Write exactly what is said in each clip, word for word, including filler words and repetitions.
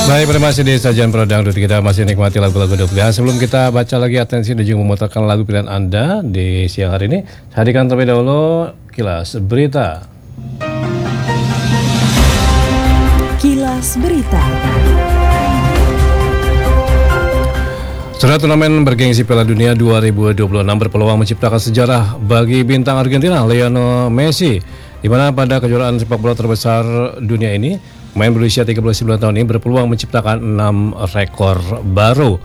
Baik, pada masih di sajian Pro Dangdut, kita masih nikmati lagu-lagu dua puluh. Sebelum kita baca lagi, atensi dan juga memutarkan lagu pilihan Anda di siang hari ini, hadirkan terlebih dahulu Kilas Berita. Kilas Berita. Saudara, turnamen bergengsi Piala Dunia dua ribu dua puluh enam berpeluang menciptakan sejarah bagi bintang Argentina Lionel Messi, di mana pada kejuaraan sepak bola terbesar dunia ini, pemain berusia tiga puluh sembilan tahun ini berpeluang menciptakan enam rekor baru.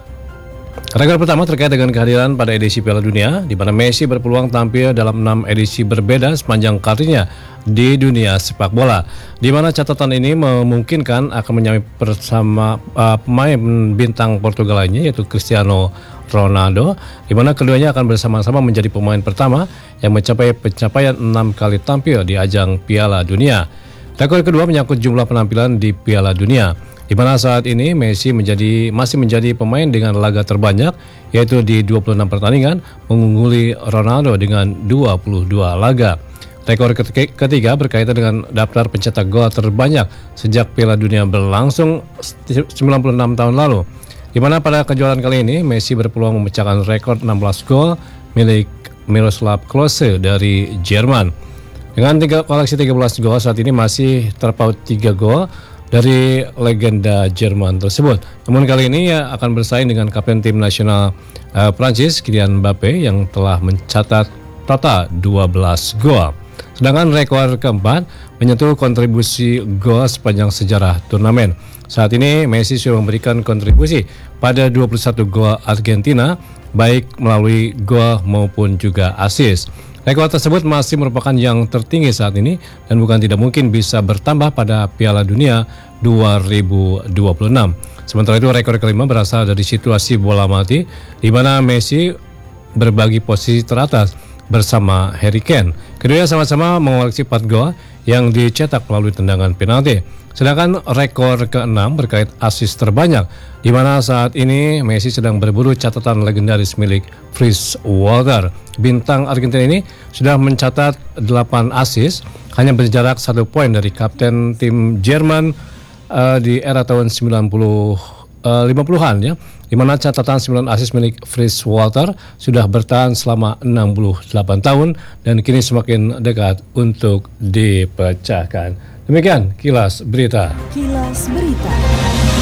Rekor pertama terkait dengan kehadiran pada edisi Piala Dunia, di mana Messi berpeluang tampil dalam enam edisi berbeda sepanjang karirnya di dunia sepak bola, di mana catatan ini memungkinkan akan menyamai bersama uh, pemain bintang Portugal lainnya, yaitu Cristiano Ronaldo, di mana keduanya akan bersama-sama menjadi pemain pertama yang mencapai pencapaian enam kali tampil di ajang Piala Dunia. Rekor kedua menyangkut jumlah penampilan di Piala Dunia, di mana saat ini Messi menjadi masih menjadi pemain dengan laga terbanyak, yaitu di dua puluh enam pertandingan, mengungguli Ronaldo dengan dua puluh dua laga. Rekor ketiga berkaitan dengan daftar pencetak gol terbanyak sejak Piala Dunia berlangsung sembilan puluh enam tahun lalu, di mana pada kejuaraan kali ini Messi berpeluang memecahkan rekor enam belas gol milik Miroslav Klose dari Jerman. Dengan tiga koleksi tiga belas gol, saat ini masih terpaut tiga gol dari legenda Jerman tersebut. Namun kali ini ya akan bersaing dengan kapten tim nasional uh, Prancis Kylian Mbappe yang telah mencatat total dua belas gol. Sedangkan rekor keempat menyentuh kontribusi gol sepanjang sejarah turnamen. Saat ini Messi sudah memberikan kontribusi pada dua puluh satu gol Argentina, baik melalui gol maupun juga assist. Rekor tersebut masih merupakan yang tertinggi saat ini dan bukan tidak mungkin bisa bertambah pada Piala Dunia dua ribu dua puluh enam. Sementara itu rekor kelima berasal dari situasi bola mati, di mana Messi berbagi posisi teratas bersama Harry Kane. Keduanya sama-sama mengoleksi empat gol yang dicetak melalui tendangan penalti. Sedangkan rekor keenam berkait assist terbanyak, di mana saat ini Messi sedang berburu catatan legendaris milik Chris Walter. Bintang Argentina ini sudah mencatat delapan assist, hanya berjarak satu poin dari kapten tim Jerman uh, di era tahun sembilan puluh lima puluhan ya, di mana catatan sembilan assist milik Chris Walter sudah bertahan selama enam puluh delapan tahun dan kini semakin dekat untuk dipecahkan. Demikian Kilas Berita. Kilas Berita.